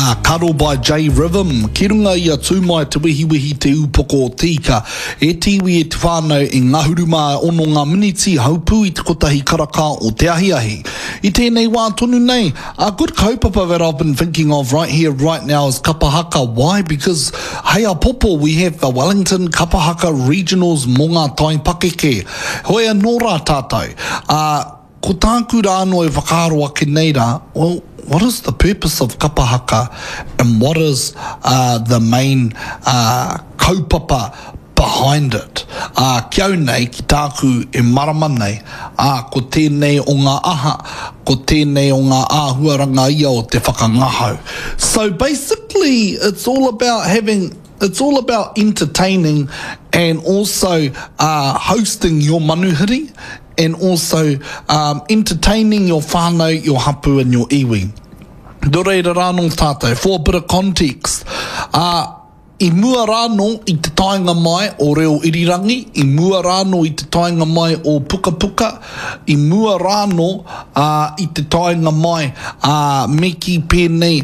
Karo by J Rhythm. Ki runga ia tūmai te wihi te upoko o tika. E tiwi e te whānau i ngahuruma ono ngā miniti haupū I te kotahi karaka o te ahiahi. I tēnei wā tonu nei, a good kaupapa that I've been thinking of right here, right now is kapahaka. Why? Because hei a popo, we have the Wellington Kapahaka Regionals mō ngā tai pakeke. Hoi anō rā tātou. Ko tāku rāno e whakaaro ake nei rā, well, what is the purpose of kapahaka and what is the main kaupapa behind it? Kia nei ki tāku e marama nei, ko tēnei o ngā aha, ko tēnei o ngā āhuaranga ia o te whakangahau. So basically, it's all about entertaining and also hosting your manuhiri and also entertaining your whānau, your hapu and your iwi. Doreira rānō tātou, for a bit of context, I mua rānō I te tainga mai o reo irirangi, I mua rānō I te tainga mai o puka puka, I mua rānō I te tainga mai meki pēnei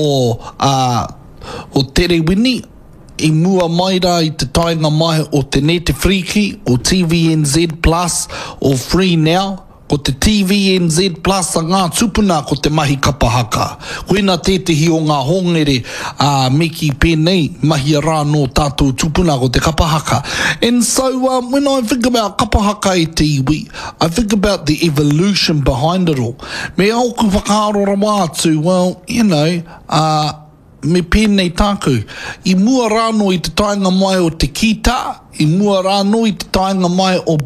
o Terewini, I mua mai rā I te tainga mai o te Nete Friki, o TVNZ Plus, o Free Now, ko te TVNZ Plus a ngā tupuna ko te mahi kapahaka. Koina tētehi o ngā hongere meki pēnei mahi rā no tātou tupuna ko te kapahaka. And so when I think about kapahaka e te iwi, I think about the evolution behind it all. Me auku whakaaro rawa atu, well, you know, me pēnei tāku. I mua rāno I te tainga mai o te kita, I mua rāno I te tainga mai o